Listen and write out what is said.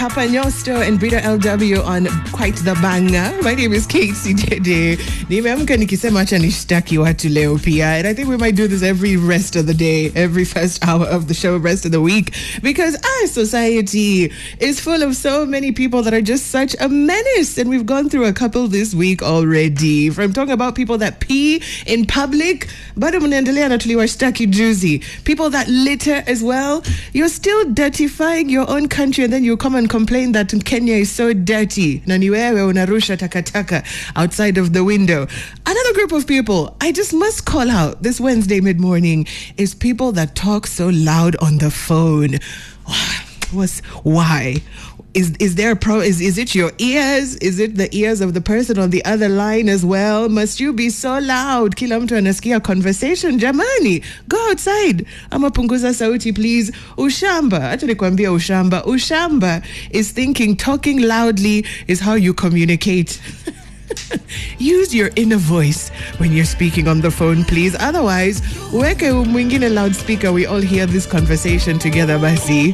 Papa Nyosto and Brita LW on Quite the Banger. My name is Casey Dede. Nimeamka nikisema acha nishtaki watu leo pia. And I think we might do this every rest of the day, every first hour of the show, rest of the week. Because our society is full of so many people that are just such a menace. And we've gone through a couple this week already. From talking about people that pee in public, bado mnaendelea na tuliwashtaki juzi. People that litter as well. You're still dirtifying your own country and then you come and complain that Kenya is so dirty. Na ni wewe unarusha takataka outside of the window. Another group of people I just must call out this Wednesday mid-morning is people that talk so loud on the phone. Why? Is there is it your ears? Is it the ears of the person on the other line as well? Must you be so loud? Kila mtu anasikia conversation. Jamani, go outside. Ama punguza sauti please. Ushamba. Acha nikwambia ushamba. Ushamba is thinking talking loudly is how you communicate. Use your inner voice when you're speaking on the phone, please. Otherwise, weke mwingine loudspeaker. We all hear this conversation together, basi.